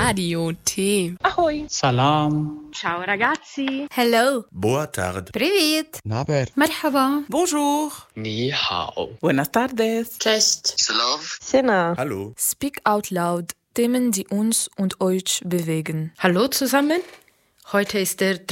Radio T. Ahoj. Salam. Ciao ragazzi. Hello. Boa tarde. Привет. Naber. مرحبا. Bonjour. Ni hao. Buenas tardes. Cześć. Slav. Sena. Hallo. Speak out loud. Themen, die uns und euch bewegen. Hallo zusammen. Heute ist der